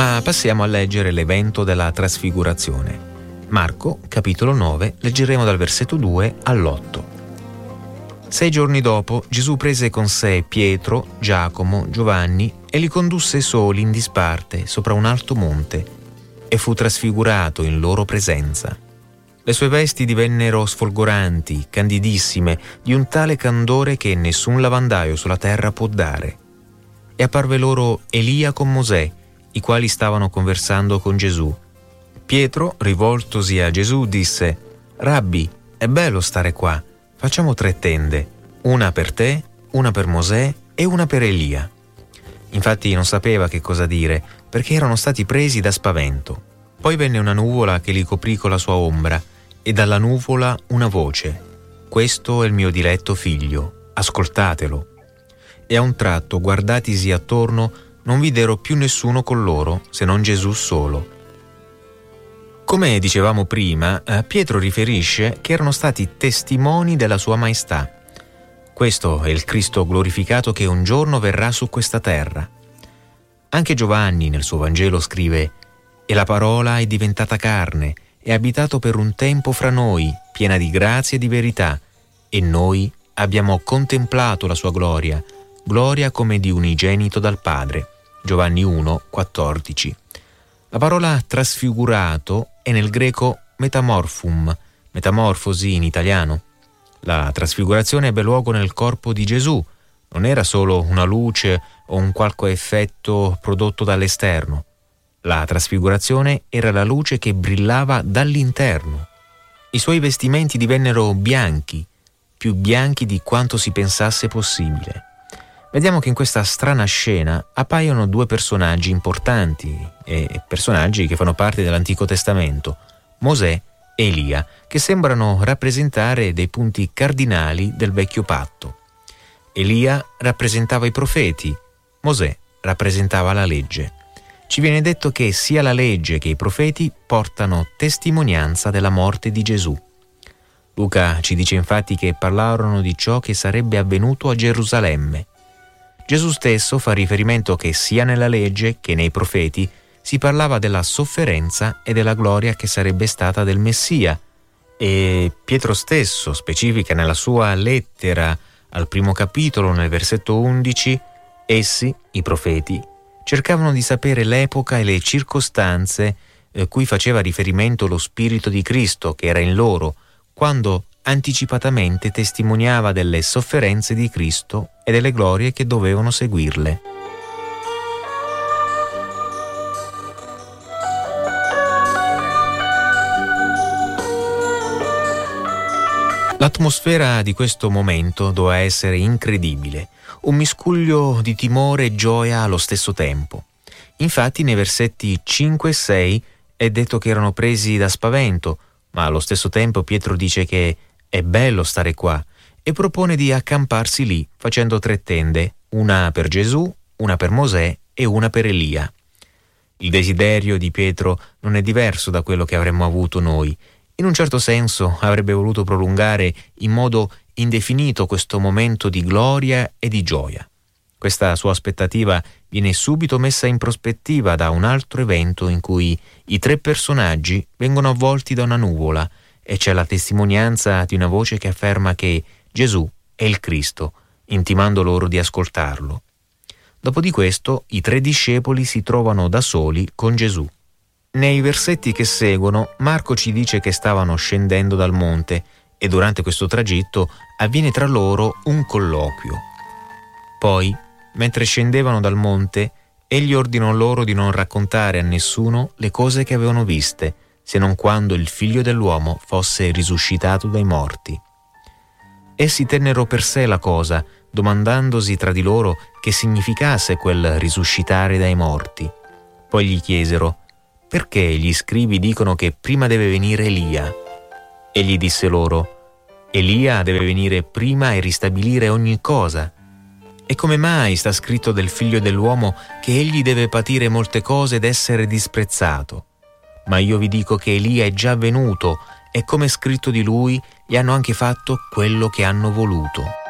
Ma passiamo a leggere l'evento della trasfigurazione. Marco, capitolo 9, leggeremo dal versetto 2 all'8. 6 giorni dopo, Gesù prese con sé Pietro, Giacomo, Giovanni e li condusse soli in disparte sopra un alto monte e fu trasfigurato in loro presenza. Le sue vesti divennero sfolgoranti, candidissime, di un tale candore che nessun lavandaio sulla terra può dare. E apparve loro Elia con Mosè, i quali stavano conversando con Gesù. Pietro, rivoltosi a Gesù, disse: «Rabbi, è bello stare qua. Facciamo 3 tende, una per te, una per Mosè e una per Elia». Infatti non sapeva che cosa dire, perché erano stati presi da spavento. Poi venne una nuvola che li coprì con la sua ombra, e dalla nuvola una voce: «Questo è il mio diletto figlio, ascoltatelo». E a un tratto, guardatisi attorno, non videro più nessuno con loro, se non Gesù solo. Come dicevamo prima, Pietro riferisce che erano stati testimoni della sua maestà. Questo è il Cristo glorificato che un giorno verrà su questa terra. Anche Giovanni nel suo Vangelo scrive: «E la parola è diventata carne, è abitato per un tempo fra noi, piena di grazia e di verità, e noi abbiamo contemplato la sua gloria, gloria come di unigenito dal Padre». Giovanni 1,14. La parola trasfigurato è nel greco metamorphum, metamorfosi in italiano. La trasfigurazione ebbe luogo nel corpo di Gesù. Non era solo una luce o un qualche effetto prodotto dall'esterno. La trasfigurazione era la luce che brillava dall'interno. I suoi vestimenti divennero bianchi, più bianchi di quanto si pensasse possibile. Vediamo che in questa strana scena appaiono 2 personaggi importanti e personaggi che fanno parte dell'Antico Testamento, Mosè e Elia, che sembrano rappresentare dei punti cardinali del vecchio patto. Elia rappresentava i profeti, Mosè rappresentava la legge. Ci viene detto che sia la legge che i profeti portano testimonianza della morte di Gesù. Luca ci dice infatti che parlarono di ciò che sarebbe avvenuto a Gerusalemme. Gesù stesso fa riferimento che sia nella legge che nei profeti si parlava della sofferenza e della gloria che sarebbe stata del Messia, e Pietro stesso specifica nella sua lettera al primo capitolo, nel versetto 11, essi, i profeti, cercavano di sapere l'epoca e le circostanze cui faceva riferimento lo Spirito di Cristo che era in loro, quando anticipatamente testimoniava delle sofferenze di Cristo e delle glorie che dovevano seguirle. L'atmosfera di questo momento doveva essere incredibile, un miscuglio di timore e gioia allo stesso tempo. Infatti nei versetti 5 e 6 è detto che erano presi da spavento, ma allo stesso tempo Pietro dice che è bello stare qua e propone di accamparsi lì facendo 3 tende, una per Gesù, una per Mosè e una per Elia. Il desiderio di Pietro non è diverso da quello che avremmo avuto noi. In un certo senso avrebbe voluto prolungare in modo indefinito questo momento di gloria e di gioia. Questa sua aspettativa viene subito messa in prospettiva da un altro evento in cui i 3 personaggi vengono avvolti da una nuvola e c'è la testimonianza di una voce che afferma che Gesù è il Cristo, intimando loro di ascoltarlo. Dopo di questo, i 3 discepoli si trovano da soli con Gesù. Nei versetti che seguono, Marco ci dice che stavano scendendo dal monte e durante questo tragitto avviene tra loro un colloquio. Poi, mentre scendevano dal monte, egli ordinò loro di non raccontare a nessuno le cose che avevano viste, se non quando il Figlio dell'uomo fosse risuscitato dai morti. Essi tennero per sé la cosa, domandandosi tra di loro che significasse quel risuscitare dai morti. Poi gli chiesero: «Perché gli scribi dicono che prima deve venire Elia?» Egli disse loro: «Elia deve venire prima e ristabilire ogni cosa. E come mai sta scritto del Figlio dell'uomo che egli deve patire molte cose ed essere disprezzato? Ma io vi dico che Elia è già venuto e come è scritto di lui gli hanno anche fatto quello che hanno voluto».